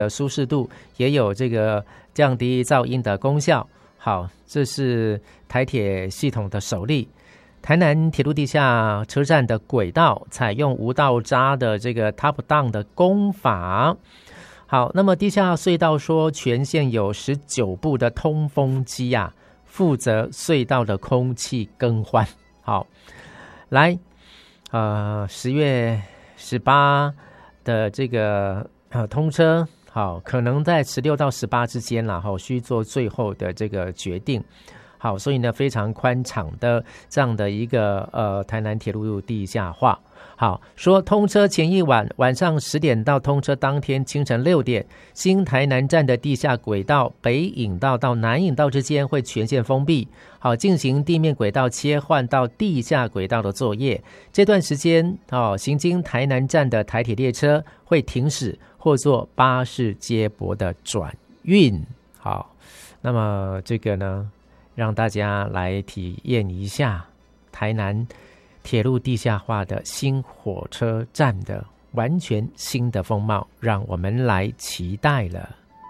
舒适度，也有这个降低噪音的功效。好，这是台铁系统的首例。台南铁路地下车站的轨道采用无道闸的这个 top down 的工法。好，那么地下隧道说全线有19部的通风机啊，负责隧道的空气更换。好，来，10月18的这个通车，好，可能在16到18之间啦，好，需做最后的这个决定。好，所以呢，非常宽敞的这样的一个台南铁路地下化。好，说通车前一晚，晚上10点到通车当天清晨6点，新台南站的地下轨道北引道到南引道之间会全线封闭，好，进行地面轨道切换到地下轨道的作业。这段时间，行经台南站的台铁列车会停驶或做巴士接驳的转运。好，那么这个呢，让大家来体验一下台南铁路地下化的新火车站的完全新的风貌，让我们来期待了。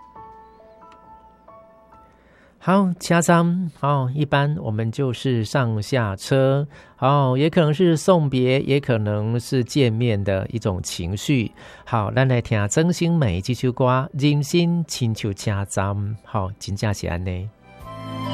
好，加上一般我们就是上下车，也可能是送别，也可能是见面的一种情绪。好，咱来听曾心美这首歌，人生亲像车站。好，真正是安尼。